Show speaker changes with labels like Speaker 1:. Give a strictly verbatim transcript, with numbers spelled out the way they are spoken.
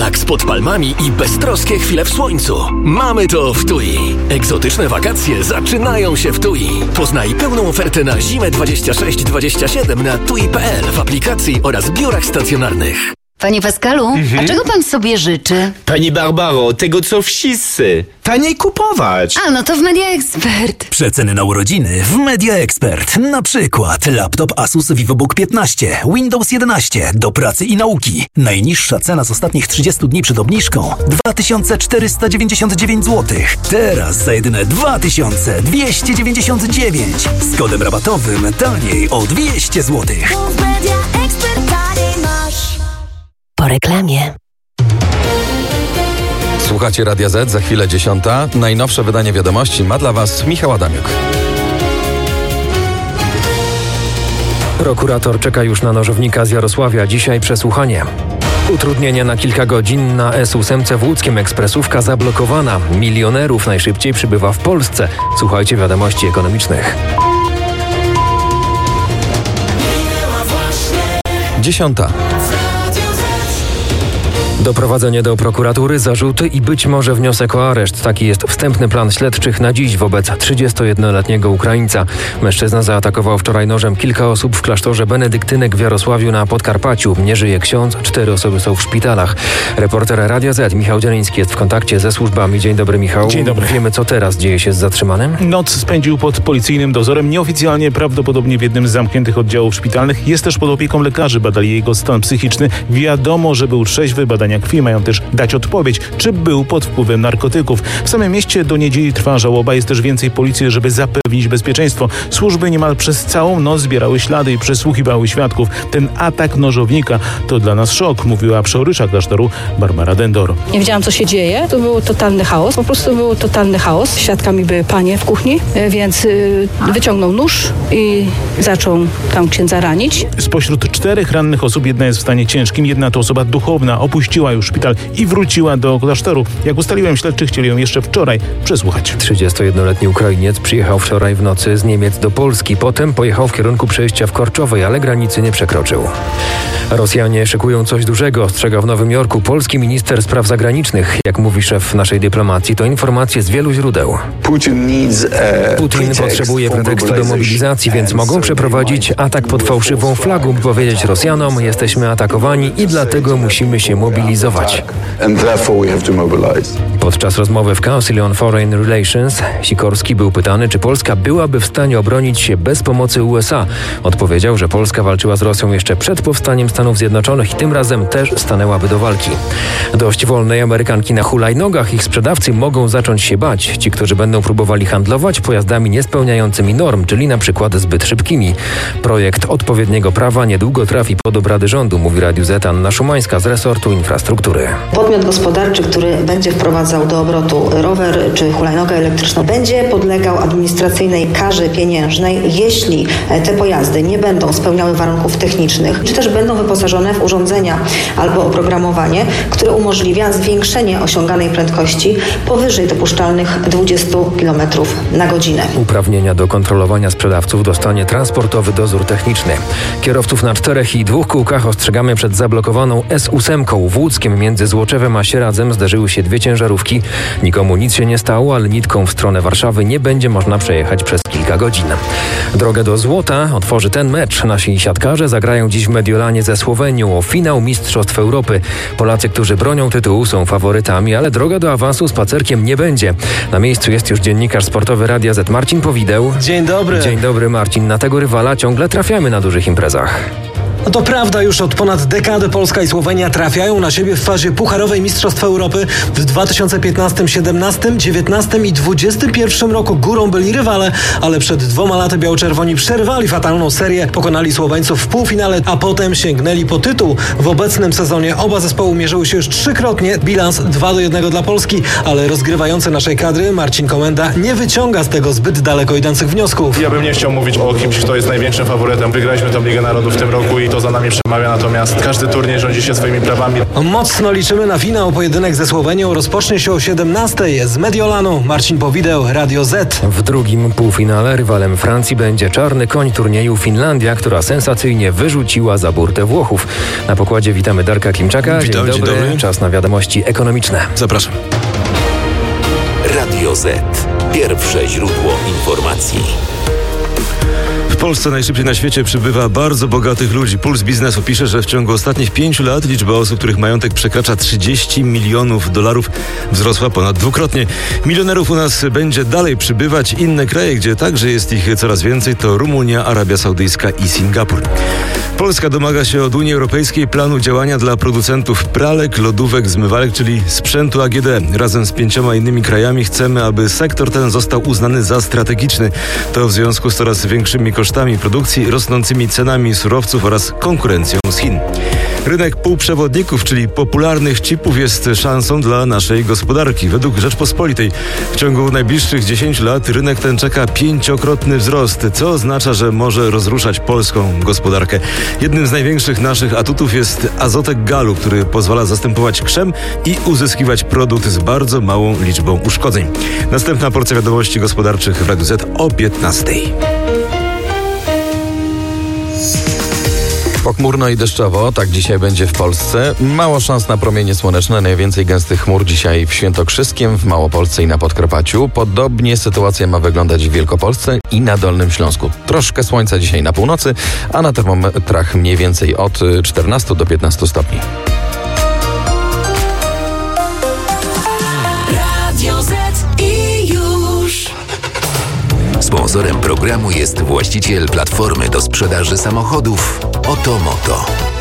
Speaker 1: relaks pod palmami i beztroskie chwile w słońcu. Mamy to w Tui. Egzotyczne wakacje zaczynają się w Tui. Poznaj pełną ofertę na zimę dwadzieścia sześć dwadzieścia siedem na tui kropka pe el w aplikacji oraz biurach stacjonarnych.
Speaker 2: Panie Pascalu, mhm. a czego pan sobie życzy?
Speaker 3: Pani Barbaro, tego co wszyscy. Taniej kupować.
Speaker 2: A, no to w Media Expert.
Speaker 4: Przeceny na urodziny w Media Expert. Na przykład laptop Asus VivoBook piętnaście, Windows jedenaście do pracy i nauki. Najniższa cena z ostatnich trzydziestu dni przed obniżką dwa tysiące czterysta dziewięćdziesiąt dziewięć złotych. Teraz za jedyne dwa tysiące dwieście dziewięćdziesiąt dziewięć. Z kodem rabatowym taniej o dwieście złotych.
Speaker 5: Media Expert taniej masz.
Speaker 2: Po reklamie.
Speaker 6: Słuchacie Radia Z, za chwilę dziesiąta. Najnowsze wydanie wiadomości ma dla Was Michał Adamiuk.
Speaker 7: Prokurator czeka już na nożownika z Jarosławia. Dzisiaj przesłuchanie. Utrudnienia na kilka godzin na S osiem w łódzkiem. Ekspresówka zablokowana. Milionerów najszybciej przybywa w Polsce. Słuchajcie wiadomości ekonomicznych.
Speaker 6: Dziesiąta.
Speaker 7: Doprowadzenie do prokuratury, zarzuty i być może wniosek o areszt. Taki jest wstępny plan śledczych na dziś wobec trzydziestojednoletniego Ukraińca. Mężczyzna zaatakował wczoraj nożem kilka osób w klasztorze benedyktynek w Jarosławiu na Podkarpaciu. Nie żyje ksiądz, cztery osoby są w szpitalach. Reporter Radia Z Michał Dzieliński jest w kontakcie ze służbami. Dzień dobry, Michał.
Speaker 8: Dzień dobry.
Speaker 7: Wiemy, co teraz dzieje się z zatrzymanym?
Speaker 8: Noc spędził pod policyjnym dozorem. Nieoficjalnie, prawdopodobnie w jednym z zamkniętych oddziałów szpitalnych. Jest też pod opieką lekarzy. Badali jego stan psychiczny. Wiadomo, że był trzeźwy. Badania krwi mają też dać odpowiedź, czy był pod wpływem narkotyków. W samym mieście do niedzieli trwa żałoba. Jest też więcej policji, żeby zapewnić bezpieczeństwo. Służby niemal przez całą noc zbierały ślady i przesłuchiwały świadków. Ten atak nożownika to dla nas szok, mówiła przeorysza klasztoru Barbara Dendor.
Speaker 9: Nie wiedziałam, co się dzieje. To był totalny chaos. Po prostu był totalny chaos. Świadkami były panie w kuchni, więc wyciągnął nóż i zaczął tam księdza ranić.
Speaker 8: Spośród czterech rannych osób jedna jest w stanie ciężkim. Jedna to osoba duchowna. Opuściła już szpital i wróciła do klasztoru. Jak ustaliłem, śledczy chcieli ją jeszcze wczoraj przesłuchać.
Speaker 7: trzydziestojednoletni Ukrainiec przyjechał wczoraj w nocy z Niemiec do Polski. Potem pojechał w kierunku przejścia w Korczowej, ale granicy nie przekroczył. Rosjanie szykują coś dużego, ostrzega w Nowym Jorku polski minister spraw zagranicznych. Jak mówi szef naszej dyplomacji, to informacje z wielu źródeł.
Speaker 10: Putin
Speaker 7: potrzebuje pretekstu do mobilizacji, więc mogą przeprowadzić atak pod fałszywą flagą, by powiedzieć Rosjanom, jesteśmy atakowani i dlatego musimy się mobilizować. Podczas rozmowy w Council on Foreign Relations Sikorski był pytany, czy Polska byłaby w stanie obronić się bez pomocy U S A. Odpowiedział, że Polska walczyła z Rosją jeszcze przed powstaniem Stanów Zjednoczonych i tym razem też stanęłaby do walki. Dość wolnej Amerykanki na hulajnogach. Ich sprzedawcy mogą zacząć się bać. Ci, którzy będą próbowali handlować pojazdami niespełniającymi norm, czyli na przykład zbyt szybkimi. Projekt odpowiedniego prawa niedługo trafi pod obrady rządu, mówi Radiu Z Anna Szumańska z resortu infrastruktury.
Speaker 11: Podmiot gospodarczy, który będzie wprowadzał do obrotu rower czy hulajnogę elektryczną, będzie podlegał administracyjnej karze pieniężnej, jeśli te pojazdy nie będą spełniały warunków technicznych, czy też będą wyposażone w urządzenia albo oprogramowanie, które umożliwia zwiększenie osiąganej prędkości powyżej dopuszczalnych dwudziestu kilometrów na godzinę.
Speaker 7: Uprawnienia do kontrolowania sprzedawców dostanie transportowy dozór techniczny. Kierowców na czterech i dwóch kółkach ostrzegamy przed zablokowaną S osiem. W Łódzkiem między Złoczewem a Sieradzem zderzyły się dwie ciężarówki. Nikomu nic się nie stało, ale nitką w stronę Warszawy nie będzie można przejechać przez kilka godzin. Drogę do złota otworzy ten mecz. Nasi siatkarze zagrają dziś w Mediolanie ze Słowenią o finał Mistrzostw Europy. Polacy, którzy bronią tytułu, są faworytami, ale droga do awansu spacerkiem nie będzie. Na miejscu jest już dziennikarz sportowy Radia Z Marcin Powideł.
Speaker 12: Dzień dobry.
Speaker 7: Dzień dobry, Marcin. Na tego rywala ciągle trafiamy na dużych imprezach.
Speaker 12: No to prawda, już od ponad dekady Polska i Słowenia trafiają na siebie w fazie pucharowej Mistrzostw Europy. W dwa tysiące piętnastym, siedemnastym, dziewiętnastym i dwudziestym pierwszym roku górą byli rywale, ale przed dwoma laty biało-czerwoni przerwali fatalną serię, pokonali Słoweńców w półfinale, a potem sięgnęli po tytuł. W obecnym sezonie oba zespoły mierzyły się już trzykrotnie, bilans dwa do jednego dla Polski, ale rozgrywający naszej kadry Marcin Komenda nie wyciąga z tego zbyt daleko idących wniosków.
Speaker 13: Ja bym nie chciał mówić o kimś, kto jest największym faworytem. Wygraliśmy tę Ligę Narodów w tym roku i
Speaker 10: to za nami przemawia, natomiast każdy turniej rządzi się swoimi prawami.
Speaker 12: Mocno liczymy na finał. Pojedynek ze Słowenią rozpocznie się o siedemnastej. Z Mediolanu Marcin Powideł, Radio Z.
Speaker 7: W drugim półfinale rywalem Francji będzie czarny koń turnieju Finlandia, która sensacyjnie wyrzuciła za burtę Włochów. Na pokładzie witamy Darka Klimczaka.
Speaker 13: Witam,
Speaker 7: dzień, dobry.
Speaker 13: dzień dobry.
Speaker 7: Czas na wiadomości ekonomiczne.
Speaker 13: Zapraszam.
Speaker 1: Radio Z. Pierwsze źródło informacji.
Speaker 13: W Polsce najszybciej na świecie przybywa bardzo bogatych ludzi. Puls Biznesu pisze, że w ciągu ostatnich pięciu lat liczba osób, których majątek przekracza trzydzieści milionów dolarów, wzrosła ponad dwukrotnie. Milionerów u nas będzie dalej przybywać. Inne kraje, gdzie także jest ich coraz więcej, to Rumunia, Arabia Saudyjska i Singapur. Polska domaga się od Unii Europejskiej planu działania dla producentów pralek, lodówek, zmywalek, czyli sprzętu A G D. Razem z pięcioma innymi krajami chcemy, aby sektor ten został uznany za strategiczny. To w związku z coraz większymi kosztami produkcji, rosnącymi cenami surowców oraz konkurencją z Chin. Rynek półprzewodników, czyli popularnych chipów, jest szansą dla naszej gospodarki. Według Rzeczpospolitej w ciągu najbliższych dziesięciu lat rynek ten czeka pięciokrotny wzrost, co oznacza, że może rozruszać polską gospodarkę. Jednym z największych naszych atutów jest azotek galu, który pozwala zastępować krzem i uzyskiwać produkt z bardzo małą liczbą uszkodzeń. Następna porcja wiadomości gospodarczych w Radiu Z o piętnastej.
Speaker 6: Pochmurno i deszczowo, tak dzisiaj będzie w Polsce. Mało szans na promienie słoneczne, najwięcej gęstych chmur dzisiaj w Świętokrzyskiem, w Małopolsce i na Podkarpaciu. Podobnie sytuacja ma wyglądać w Wielkopolsce i na Dolnym Śląsku. Troszkę słońca dzisiaj na północy, a na termometrach mniej więcej od czternastu do piętnastu stopni.
Speaker 1: Radio Z i już. Sponsorem programu jest właściciel platformy do sprzedaży samochodów Oto Moto.